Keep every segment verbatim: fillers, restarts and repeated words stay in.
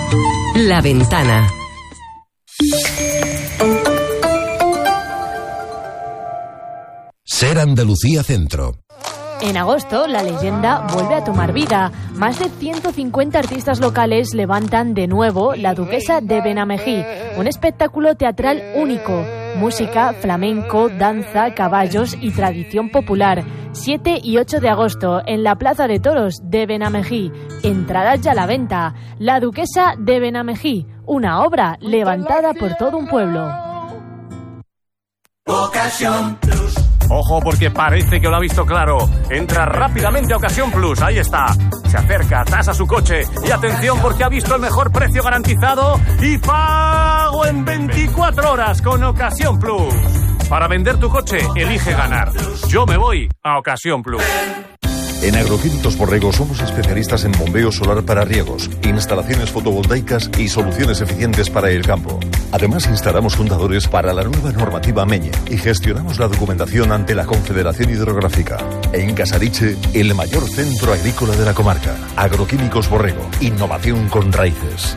La Ventana. Ser Andalucía Centro. En agosto, la leyenda vuelve a tomar vida. Más de ciento cincuenta artistas locales levantan de nuevo La Duquesa de Benamejí, un espectáculo teatral único. Música, flamenco, danza, caballos y tradición popular. siete y ocho de agosto, en la Plaza de Toros de Benamejí. Entradas ya a la venta. La Duquesa de Benamejí, una obra levantada por todo un pueblo. Ocasión Plus. Ojo, porque parece que lo ha visto claro. Entra rápidamente a Ocasión Plus, ahí está. Se acerca, tasa su coche. Y atención, porque ha visto el mejor precio garantizado y pago en veinticuatro horas con Ocasión Plus. Para vender tu coche, elige ganar. Yo me voy a Ocasión Plus. En Agroquímicos Borrego somos especialistas en bombeo solar para riegos, instalaciones fotovoltaicas y soluciones eficientes para el campo. Además, instalamos fundadores para la nueva normativa M E Ñ E y gestionamos la documentación ante la Confederación Hidrográfica. En Casariche, el mayor centro agrícola de la comarca. Agroquímicos Borrego, innovación con raíces.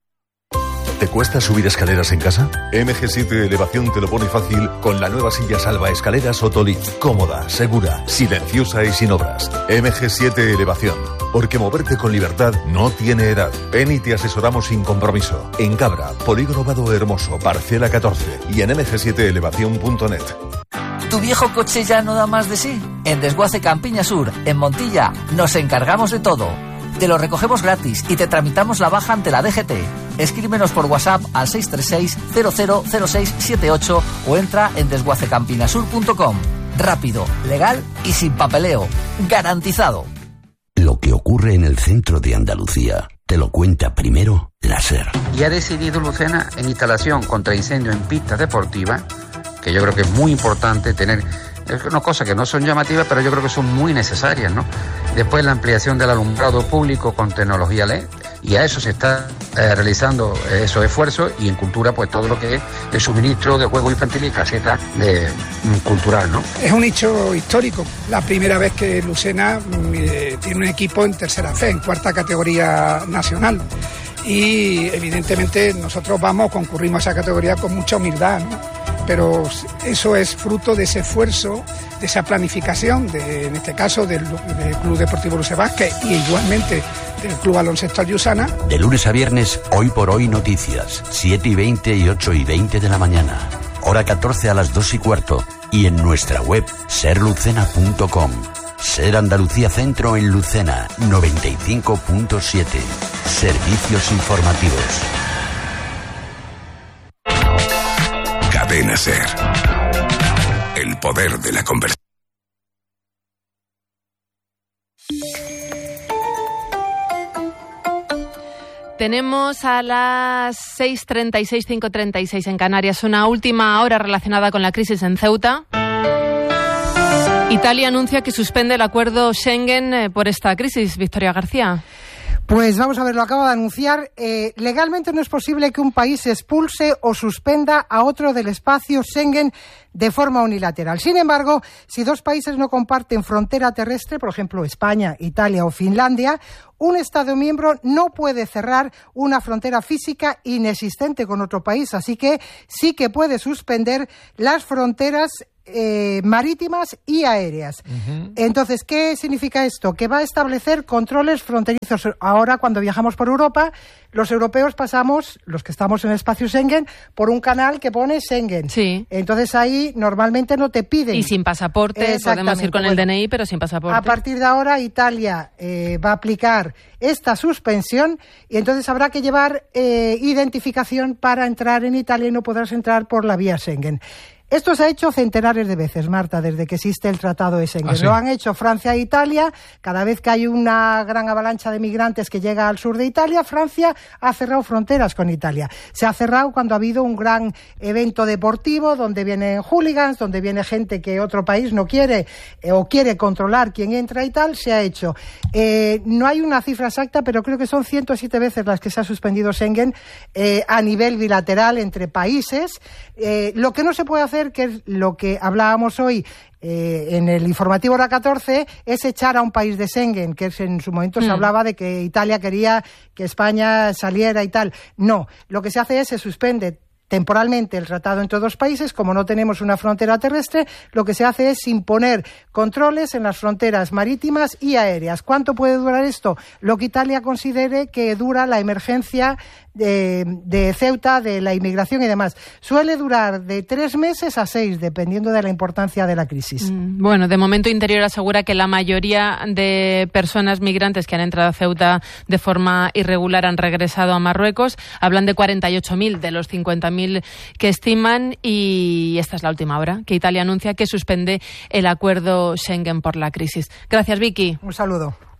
¿Te cuesta subir escaleras en casa? M G siete Elevación te lo pone fácil con la nueva silla salva escaleras Otolift. Cómoda, segura, silenciosa y sin obras. M G siete Elevación. Porque moverte con libertad no tiene edad. Ven y te asesoramos sin compromiso. En Cabra, Polígono Vado Hermoso, Parcela catorce y en eme ge siete elevación punto net. ¿Tu viejo coche ya no da más de sí? En Desguace Campiña Sur, en Montilla, nos encargamos de todo. Te lo recogemos gratis y te tramitamos la baja ante la D G T. Escríbenos por WhatsApp al seis tres seis, cero cero cero seis siete ocho o entra en desguace campinasur punto com. Rápido, legal y sin papeleo. Garantizado. Lo que ocurre en el centro de Andalucía te lo cuenta primero la SER. Y ha decidido Lucena en instalación contra incendio en pistas deportivas, que yo creo que es muy importante tener. Es una cosa que no son llamativas, pero yo creo que son muy necesarias, ¿no? Después la ampliación del alumbrado público con tecnología L E D, y a eso se está eh, realizando esos esfuerzos, y en cultura pues todo lo que es el suministro de juegos infantiles y casetas de mm, cultural, ¿no? Es un hecho histórico, la primera vez que Lucena eh, tiene un equipo en tercera fe, en cuarta categoría nacional. Y evidentemente nosotros vamos, concurrimos a esa categoría con mucha humildad, ¿no? Pero eso es fruto de ese esfuerzo, de esa planificación, de, en este caso del, del Club Deportivo Luce Vázquez y igualmente del Club Baloncesto Alyusana. De lunes a viernes, Hoy por Hoy Noticias, siete y veinte y ocho y veinte de la mañana, hora catorce a las dos y cuarto, y en nuestra web ser lucena punto com. Ser Andalucía Centro en Lucena, noventa y cinco punto siete. Servicios informativos. Cadena SER. El poder de la conversación. Tenemos a las seis treinta y seis, cinco treinta y seis en Canarias una última hora relacionada con la crisis en Ceuta. Italia anuncia que suspende el acuerdo Schengen por esta crisis. Victoria García. Pues vamos a ver, lo acaba de anunciar. Eh, legalmente no es posible que un país expulse o suspenda a otro del espacio Schengen de forma unilateral. Sin embargo, si dos países no comparten frontera terrestre, por ejemplo España, Italia o Finlandia, un Estado miembro no puede cerrar una frontera física inexistente con otro país. Así que sí que puede suspender las fronteras Eh, marítimas y aéreas. Uh-huh. Entonces, ¿qué significa esto? Que va a establecer controles fronterizos. Ahora, cuando viajamos por Europa, los europeos pasamos, los que estamos en el espacio Schengen, por un canal que pone Schengen. Sí. Entonces, ahí normalmente no te piden. Y sin pasaporte, podemos ir con bueno, el D N I, pero sin pasaporte. A partir de ahora, Italia eh, va a aplicar esta suspensión y entonces habrá que llevar eh, identificación para entrar en Italia y no podrás entrar por la vía Schengen. Esto se ha hecho centenares de veces, Marta, desde que existe el Tratado de Schengen. ¿Ah, sí? Lo han hecho Francia e Italia. Cada vez que hay una gran avalancha de migrantes que llega al sur de Italia, Francia ha cerrado fronteras con Italia. Se ha cerrado cuando ha habido un gran evento deportivo donde vienen hooligans, donde viene gente que otro país no quiere eh, o quiere controlar quién entra y tal. Se ha hecho. Eh, no hay una cifra exacta, pero creo que son ciento siete veces las que se ha suspendido Schengen eh, a nivel bilateral entre países. Eh, lo que no se puede hacer hacer, que es lo que hablábamos hoy eh, en el informativo hora catorce, es echar a un país de Schengen, que en su momento mm. se hablaba de que Italia quería que España saliera y tal. No, lo que se hace es se suspende temporalmente el tratado entre dos países. Como no tenemos una frontera terrestre, lo que se hace es imponer controles en las fronteras marítimas y aéreas. ¿Cuánto puede durar esto? Lo que Italia considere que dura la emergencia de, de Ceuta, de la inmigración y demás. Suele durar de tres meses a seis, dependiendo de la importancia de la crisis. Bueno, de momento Interior asegura que la mayoría de personas migrantes que han entrado a Ceuta de forma irregular han regresado a Marruecos. Hablan de cuarenta y ocho mil de los cincuenta mil que estiman, y esta es la última hora, que Italia anuncia que suspende el acuerdo Schengen por la crisis. Gracias, Vicky. Un saludo.